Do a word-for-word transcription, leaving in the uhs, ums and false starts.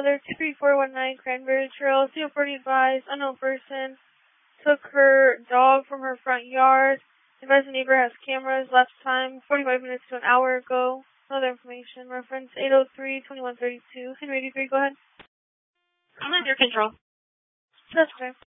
another two three four one nine Cranberry Trail, C O forty advised, unknown person took her dog from her front yard. Advised the neighbor has cameras, left time forty-five minutes to an hour ago. Other information, reference eight oh three, twenty-one thirty-two. Henry eighty-three, go ahead. I'm under control. That's okay.